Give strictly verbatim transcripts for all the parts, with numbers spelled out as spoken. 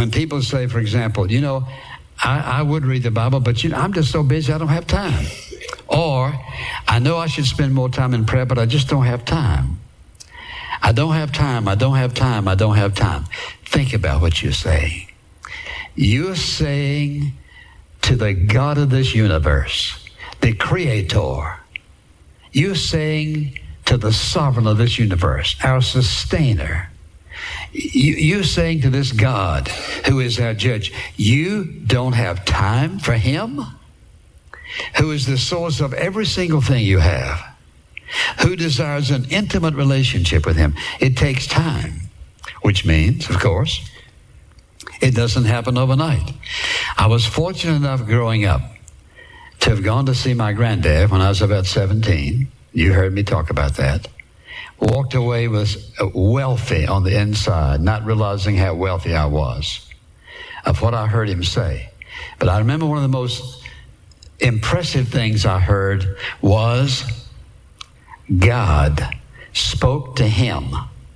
When people say, for example, you know, I, I would read the Bible, but you know, I'm just so busy I don't have time. Or, I know I should spend more time in prayer, but I just don't have time. I don't have time, I don't have time, I don't have time. Think about what you're saying. You're saying to the God of this universe, the Creator, you're saying to the Sovereign of this universe, our Sustainer, you, you're saying to this God who is our Judge, you don't have time for Him, who is the source of every single thing you have, who desires an intimate relationship with Him. It takes time, which means, of course, it doesn't happen overnight. I was fortunate enough growing up to have gone to see my granddad when I was about seventeen. You heard me talk about that. Walked away with wealthy on the inside, not realizing how wealthy I was of what I heard him say. But I remember one of the most impressive things I heard was God spoke to him,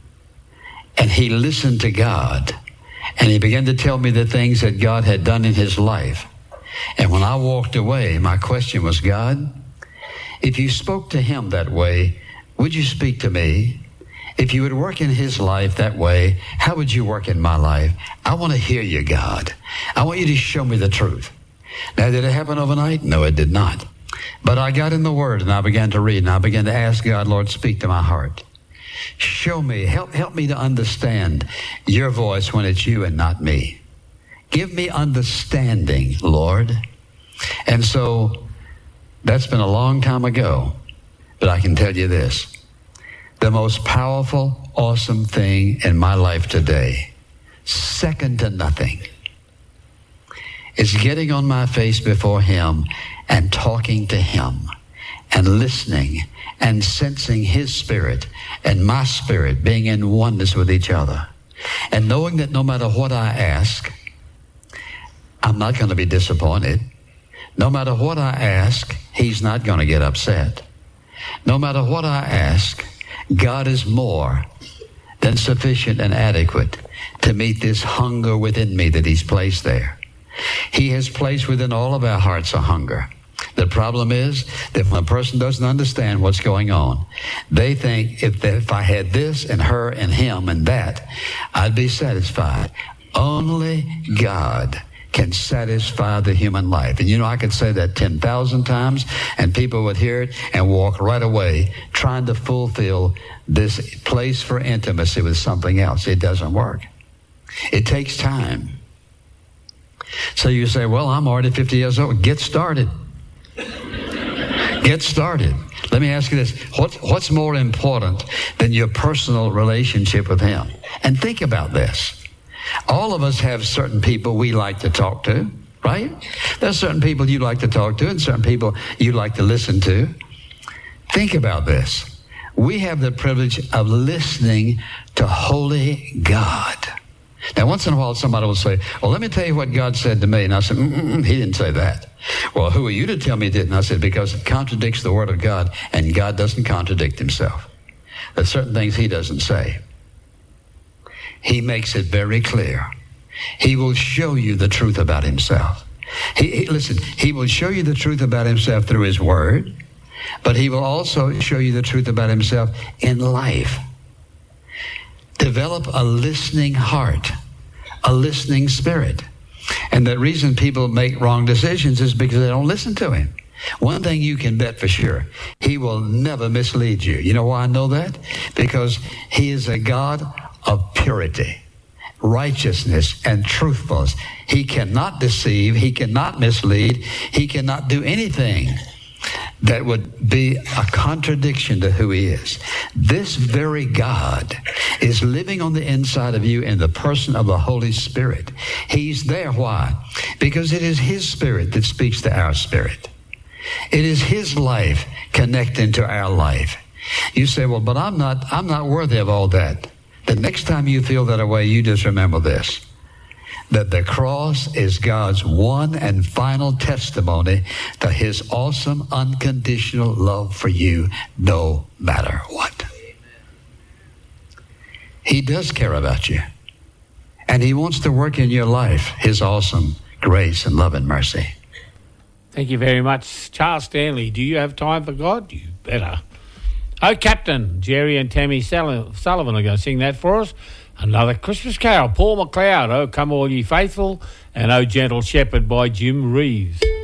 and he listened to God, and he began to tell me the things that God had done in his life. And when I walked away, my question was, God, if you spoke to him that way, would you speak to me? If you would work in his life that way, how would you work in my life? I want to hear you, God. I want you to show me the truth. Now, did it happen overnight? No, it did not. But I got in the Word, and I began to read, and I began to ask God, Lord, speak to my heart. Show me, help, help me to understand your voice when it's you and not me. Give me understanding, Lord. And so that's been a long time ago, but I can tell you this. The most powerful, awesome thing in my life today, second to nothing, is getting on my face before him and talking to him and listening and sensing his spirit and my spirit being in oneness with each other, and knowing that no matter what I ask, I'm not going to be disappointed. No matter what I ask, he's not going to get upset. No matter what I ask, God is more than sufficient and adequate to meet this hunger within me that he's placed there. He has placed within all of our hearts a hunger. The problem is that when a person doesn't understand what's going on, they think if, if I had this and her and him and that, I'd be satisfied. Only God can satisfy the human life. And you know, I could say that ten thousand times and people would hear it and walk right away trying to fulfill this place for intimacy with something else. It doesn't work. It takes time. So you say, well, I'm already fifty years old. Get started. Get started. Let me ask you this. What, what's more important than your personal relationship with him? And think about this. All of us have certain people we like to talk to, right? There's certain people you like to talk to and certain people you like to listen to. Think about this. We have the privilege of listening to holy God. Now, once in a while, somebody will say, well, let me tell you what God said to me. And I said, Mm-mm, he didn't say that. Well, who are you to tell me he didn't? I said, because it contradicts the Word of God, and God doesn't contradict himself. There's certain things he doesn't say. He makes it very clear. He will show you the truth about himself. He, he, listen, he will show you the truth about himself through his Word, but he will also show you the truth about himself in life. Develop a listening heart, a listening spirit. And the reason people make wrong decisions is because they don't listen to him. One thing you can bet for sure, he will never mislead you. You know why I know that? Because he is a God of purity, righteousness, and truthfulness. He cannot deceive. He cannot mislead. He cannot do anything that would be a contradiction to who he is. This very God is living on the inside of you in the person of the Holy Spirit. He's there. Why? Because it is his spirit that speaks to our spirit. It is his life connecting to our life. You say, well, but I'm not, I'm not worthy of all that. The next time you feel that way, you just remember this, that the cross is God's one and final testimony to his awesome, unconditional love for you, no matter what. He does care about you. And he wants to work in your life his awesome grace and love and mercy. Thank you very much. Charles Stanley, do you have time for God? You better. Oh, Captain, Jerry and Tammy Sullivan are going to sing that for us. Another Christmas carol, Paul McLeod, Oh Come All Ye Faithful, and Oh Gentle Shepherd by Jim Reeves.